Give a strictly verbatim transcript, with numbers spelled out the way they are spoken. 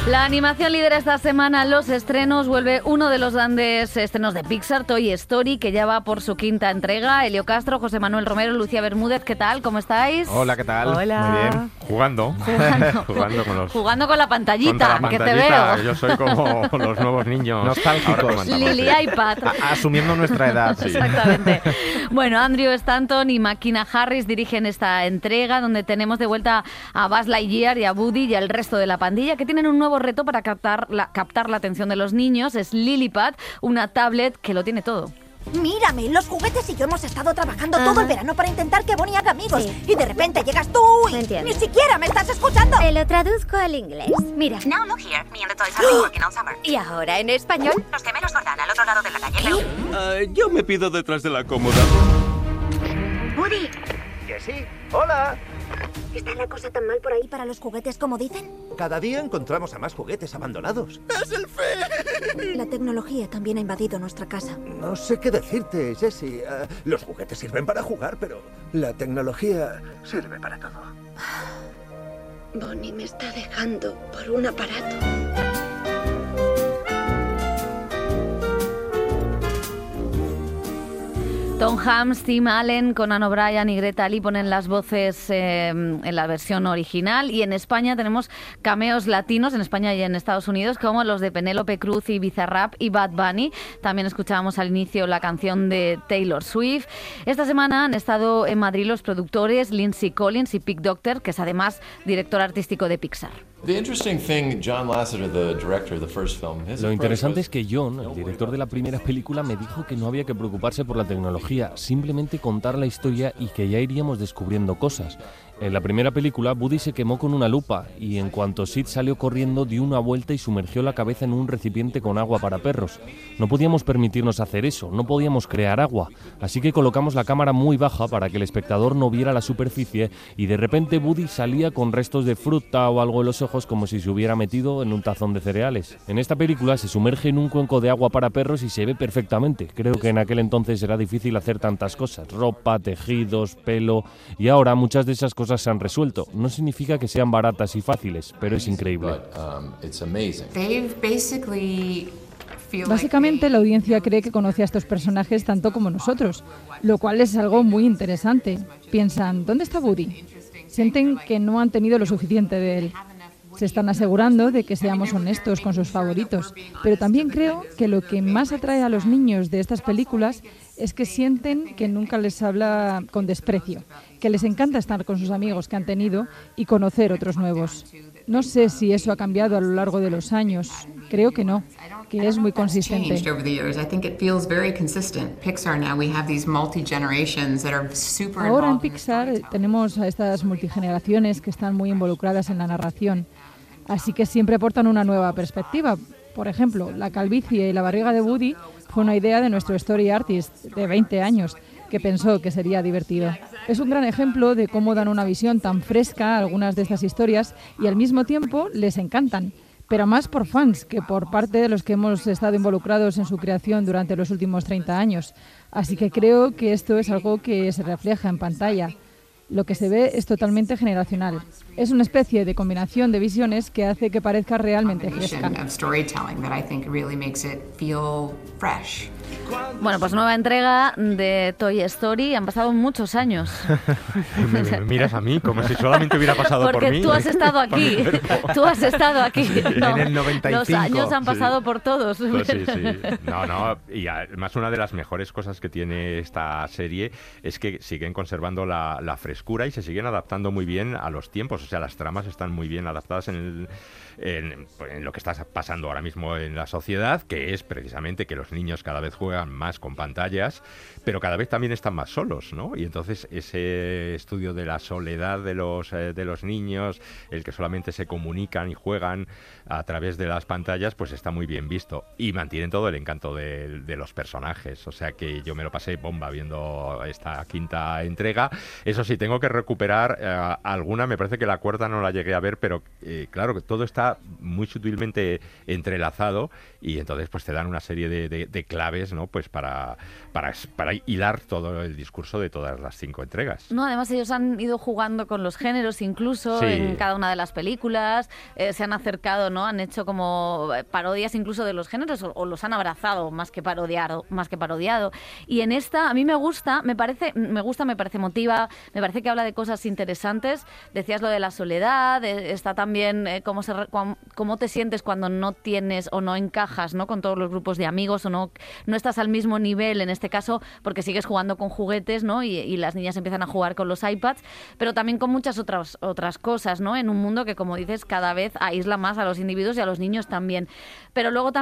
La animación lidera esta semana los estrenos. Vuelve uno de los grandes estrenos de Pixar, Toy Story, que ya va por su quinta entrega. Elio Castro, José Manuel Romero, Lucía Bermúdez, ¿qué tal? ¿Cómo estáis? Hola, ¿qué tal? Hola. Muy bien. Jugando. Jugando, Jugando con los... Jugando con la pantallita, la que pantallita. te veo. Yo soy como los nuevos niños. Nostálgicos. Lili iPad. A- asumiendo nuestra edad. Sí. Exactamente. Bueno, Andrew Stanton y Makina Harris dirigen esta entrega, donde tenemos de vuelta a Buzz Lightyear y a Woody y al resto de la pandilla, que tienen un nuevo reto para captar la, captar la atención de los niños. Es Lilipad, una tablet que lo tiene todo. Mírame, los juguetes y yo hemos estado trabajando Ajá. todo el verano para intentar que Bonnie haga amigos. Sí. Y de repente llegas tú y Entiendo. ni siquiera me estás escuchando. Te lo traduzco al inglés. Mira. Now look here, me and the toys have been working all summer. ¿Y ahora en español? Los gemelos Jordán al otro lado de la calle. ¿Qué? Pero... Uh, yo me pido detrás de la cómoda. Woody, Que sí. Hola. ¿Está la cosa tan mal por ahí para los juguetes como dicen? Cada día encontramos a más juguetes abandonados. La tecnología también ha invadido nuestra casa. No sé qué decirte, Jessie. Uh, los juguetes sirven para jugar, pero la tecnología sirve para todo. Bonnie me está dejando por un aparato. Tom Hanks, Tim Allen, Conan O'Brien y Greta Lee ponen las voces eh, en la versión original, y en España tenemos cameos latinos, en España y en Estados Unidos, como los de Penélope Cruz y Bizarrap y Bad Bunny. También escuchábamos al inicio la canción de Taylor Swift. Esta semana han estado en Madrid los productores Lindsay Collins y Pete Docter, que es además director artístico de Pixar. Lo interesante es que John, el director de la primera película, me dijo que no había que preocuparse por la tecnología, simplemente contar la historia y que ya iríamos descubriendo cosas. En la primera película, Woody se quemó con una lupa y en cuanto Sid salió corriendo dio una vuelta y sumergió la cabeza en un recipiente con agua para perros. No podíamos permitirnos hacer eso, no podíamos crear agua, así que colocamos la cámara muy baja para que el espectador no viera la superficie y de repente Woody salía con restos de fruta o algo en los ojos como si se hubiera metido en un tazón de cereales. En esta película se sumerge en un cuenco de agua para perros y se ve perfectamente. Creo que en aquel entonces era difícil hacer tantas cosas, ropa, tejidos, pelo, y ahora muchas de esas cosas se han resuelto. No significa que sean baratas y fáciles, pero es increíble. Básicamente, la audiencia cree que conoce a estos personajes tanto como nosotros, lo cual es algo muy interesante. Piensan, ¿dónde está Woody? Sienten que no han tenido lo suficiente de él. Se están asegurando de que seamos honestos con sus favoritos, pero también creo que lo que más atrae a los niños de estas películas es que sienten que nunca les habla con desprecio, que les encanta estar con sus amigos que han tenido y conocer otros nuevos. No sé si eso ha cambiado a lo largo de los años. Creo que no, que es muy consistente. Ahora en Pixar tenemos a estas multigeneraciones que están muy involucradas en la narración, así que siempre aportan una nueva perspectiva. Por ejemplo, la calvicie y la barriga de Woody fue una idea de nuestro story artist de veinte años, que pensó que sería divertido. Es un gran ejemplo de cómo dan una visión tan fresca a algunas de estas historias y al mismo tiempo les encantan, pero más por fans que por parte de los que hemos estado involucrados en su creación durante los últimos treinta años. Así que creo que esto es algo que se refleja en pantalla. Lo que se ve es totalmente generacional. Es una especie de combinación de visiones que hace que parezca realmente fresca. Bueno, pues nueva entrega de Toy Story. Han pasado muchos años. me, me miras a mí como si solamente hubiera pasado Porque por mí. tú has estado aquí. Tú has estado aquí. Sí, No, en el noventa y cinco. Los años han pasado Sí. por todos. Pues sí, sí. No, no. Y además una de las mejores cosas que tiene esta serie es que siguen conservando la, la frescura y se siguen adaptando muy bien a los tiempos. O sea, las tramas están muy bien adaptadas en, el, en, en lo que está pasando ahora mismo en la sociedad, que es precisamente que los niños cada vez juegan más con pantallas, pero cada vez también están más solos, ¿no? Y entonces ese estudio de la soledad de los, eh, de los niños, el que solamente se comunican y juegan a través de las pantallas, pues está muy bien visto. Y mantienen todo el encanto de, de los personajes. O sea que yo me lo pasé bomba viendo esta quinta entrega. Eso sí, te tengo que recuperar eh, alguna, me parece que la cuarta no la llegué a ver, pero eh, claro que todo está muy sutilmente entrelazado y entonces pues te dan una serie de, de, de claves, ¿no? Pues para, para, para hilar todo el discurso de todas las cinco entregas. No, además ellos han ido jugando con los géneros incluso Sí. en cada una de las películas, eh, se han acercado, ¿no? Han hecho como parodias incluso de los géneros o, o los han abrazado más que parodiado, más que parodiado. Y en esta a mí me gusta, me parece, me gusta, me parece emotiva, me parece que habla de cosas interesantes. Decías lo de la soledad, eh, está también eh, cómo se re, cómo, cómo te sientes cuando no tienes o no encajas, ¿no? Con todos los grupos de amigos o no no estás al mismo nivel en este caso porque sigues jugando con juguetes, ¿no? Y, y las niñas empiezan a jugar con los iPads, pero también con muchas otras otras cosas, ¿no? En un mundo que, como dices, cada vez aísla más a los individuos y a los niños también. Pero luego también